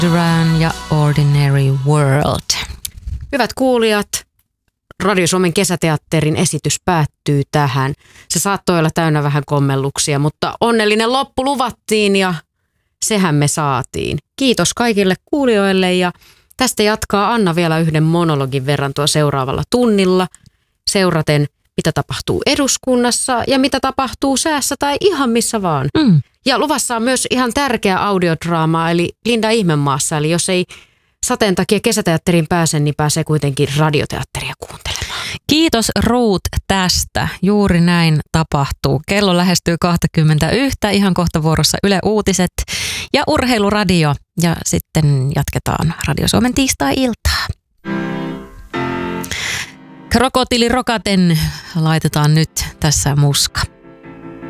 Duran ja Ordinary World. Hyvät kuulijat, Radio Suomen kesäteatterin esitys päättyy tähän. Se saattoi olla täynnä vähän kommelluksia, mutta onnellinen loppu luvattiin ja sehän me saatiin. Kiitos kaikille kuulijoille ja tästä jatkaa Anna vielä yhden monologin verran tuo seuraavalla tunnilla seuraten, mitä tapahtuu eduskunnassa ja mitä tapahtuu säässä tai ihan missä vaan. Ja luvassa on myös ihan tärkeä audiodraama, eli Linda Ihmemaassa. Eli jos ei sateen takia kesäteatteriin pääse, niin pääsee kuitenkin radioteatteria kuuntelemaan. Kiitos Ruut tästä. Juuri näin tapahtuu. Kello lähestyy 21. Ihan kohta vuorossa Yle Uutiset ja Urheiluradio. Ja sitten jatketaan Radio Suomen tiistai-iltaa. Krokotiili rokaten laitetaan nyt tässä muska.